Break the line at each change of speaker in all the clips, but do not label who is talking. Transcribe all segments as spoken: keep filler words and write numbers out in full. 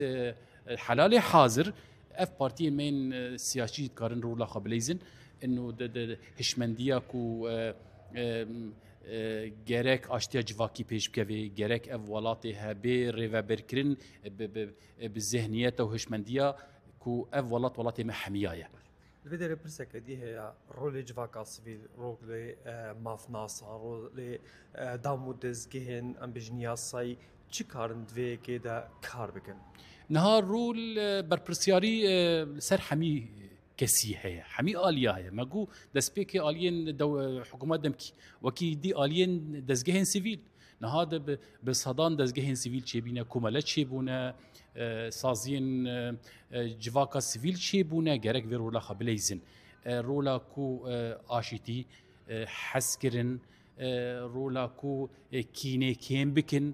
حلال حاضر اف بارتي من سياسي كارن رولا خبليزن انه هشمندياك و گرک آشتیا جواکی پیش بکوی گرک اولادی هبی ریو برکرین به ذهنیت و هشمندیا کو اولاد ولادی محمیایه.
الفيديو برسك دي هي رول جواكا سيفيل رول مافناس رول دامودز جهن ام بجنياساي چی کارن دوی که دا کار بکن؟
نهار رول برپرسیاری سر حمی کسی هست حمی آلیا هست مگو دست پیک آلیین دو حکومت دمکی وکی دی آلیین دستگاه سیویل نهاد به صدان دستگاه سیویل چه بینه کمالت چه بونه سازین جواکا سیویل چه بونه گرک وی رولا خبلیزن رولا کو آشیتی حس کرن رولا کو کینه کیم بکن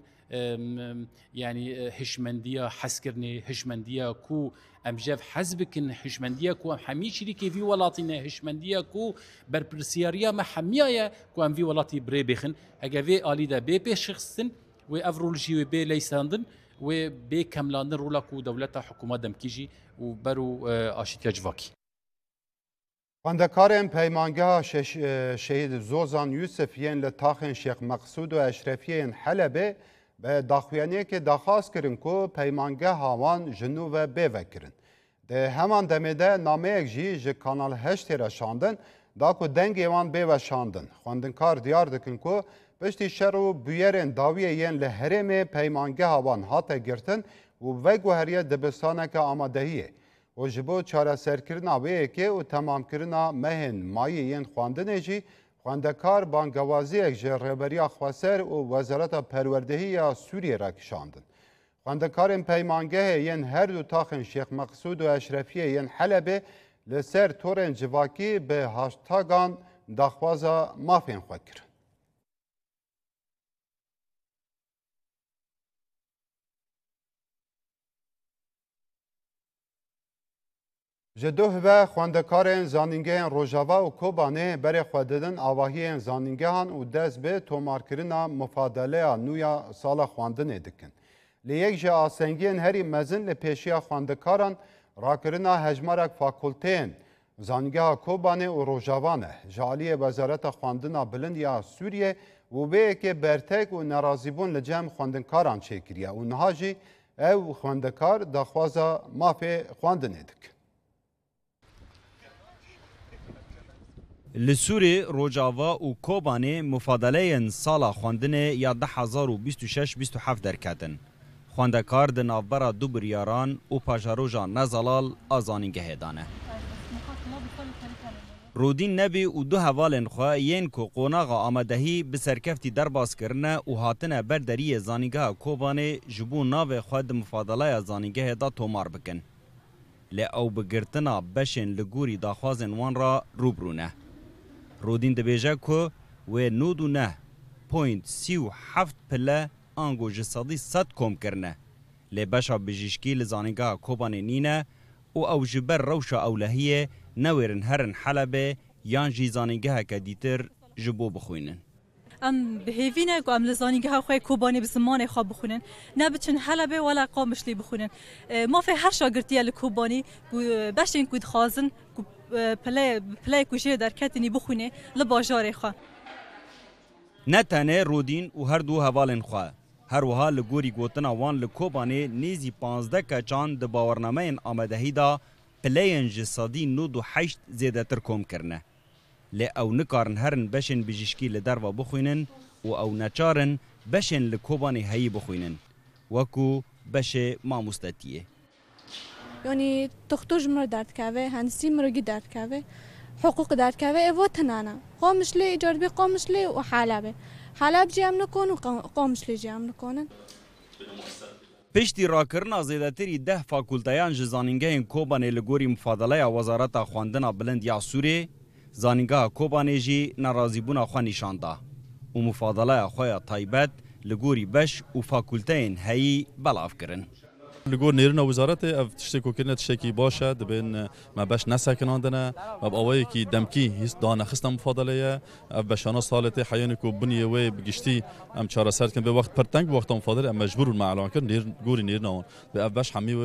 يعني هشمندية حسكرني هشمندية كو أمجاف حزبكن هشمندية كو أم حمي شريكي في ولاتنا هشمندية كو بربرسياريا ما حميايا كو أم في ولاتي بري بخن هكا في آلي دا بي بي شخصن وأفرولجي وبي ليساندن وبي كملاندن رولا كو دولتا حكومة دمكيجي وبرو آشتيا جواكي
خواندکارên peymangeha şehîd Zozan Yusufiyên li taxên Şêx Meqsûd û Eşrefiyên Helebê bi daxuyaniyekê daxwaz kirin ku peymangeha wan ji nû ve bê vekirin. Di heman demê de nameyek jî ji Kanal heştê re şandin da ku dengê wan bê veşandin. Xwendingar diyar dikin ku piştî şer û bûyerên dawiyê yên li herêmê peymangeha wan hate girtin û veguheriye dibistaneke amadehiyê. و جبو چارەسەرکردنا wê yekê û temamkirina mehên mayê yên xwandinê jî xwendekar bangewaziyek ji rêberiya Xweser û Wezareta Perwerdehî ya Sûriyê re kişandin. Xwendekarên peymangehê yên her du taxên Şêx Meqsûd û Eşrefiyê yên Helebê li ser torên civakî bi haştagan daxwaza mafên xwe kirin. Ji du hive xwendekarên zanîngehên Rojava û Kobanê berê xwe didin avahiyên zanîngehan û dest bi tomarkirina mufadeleya nû ya sala xwandinê dikin. Li yek ji asengiyên herî mezin li pêşiya xwendekaran rakirina hejmarek fakulteyên zanîngeha Kobanê û Rojavan e. Ji aliyê Wezareta Xwandina Bilind ya Sûriyê û vê yekê bertek û nerazîbûn li cem xwendinkaran çêkiriye û niha jî ew xwendekar daxwaza mafê xwandinê dikin.
Li Sûrê, Rojava û Kobanê mufadaleyên sala xwandinê ya de hezar û bîst û şeş bîst û heft derketin. Xwendekar di navbera du biryaran û pajaroja Nezalal a zanîngehê dane. Rodîn Nebî û du hevalên xwe yên ku qonaxa amadehî bi serkeftî derbas kirine û hatine ber deriyê zanîngeha Kobanê ji bo navê xwe di mufadaleya zanîngehê da tomar bikin. Lê ew bi girtina beşên li gorî daxwazên wan ra rûbirû ne. Rodîn dibêje ku wê nod û neh point sî û heft pile ango ji sedî sed kom kirine. Lê beşa bijîşkî li zanîngeha Kobanê nîne û ew ji ber rewşa ewlehiyê newêrin herin Helebê yan jî zanîngeheke dîtir ji bo bixwînin.
ام بهیوینه کو ام لزانیگه ها خوی کوبانی به زمان خواب بخونن نه بچن حلبه ولا قامشلی بخونن ما في هر شاگردی ال کوبانی باشین کود خازن کو پلی پلی کوجه در کتنی بخونه لباجار خو
نه تنه رودین و هر دو حوالن خو هر وها لګوري ګوتنا وان له کوبانی نیزی پانزده کچان د باورنامه آمدهی دا پلین جسادی نو دو هشت زیاده تر کوم کرنه لی او نکارن هرن بشن بجشکی لدروا بخوینن و او نچارن بشن لکوبانی هایی بخوینن وکو بشه ماموستاتیه
یعنی دکتر مر درد کاوه هندسی مرگی درد کاوه حقوق درد کاوه ایوه تنانا قامش لی ایجار بی قامش لی و حالبه حالب جیم نکن و قامش لی جیم نکنن
پشتی راکرنا زیدتری ده فاکولتایان جزانینگه کوبانی لگوری مفادله وزارت خواندنا بلند یا سوری زانینگاه کوبانê jî nerazîbûna xwe nîşan da û mufadaleya xwe ya taybet li gorî beş û fakulteyên heyî belav kirin.
Li gor nêrina wizaretê ev tiştê ku kirine tiştekî baş e dibên me beş nesekinandine ev awayekî demkî hîs danexistina mufadaleye ev beşana salê tê heyenê ku biniyê wê bi giştî em çareser dikin vê wext pir teng bi wexta mufadele em mecbûr bûn me elan kirin gorî nêrina wan ve ev beş hemî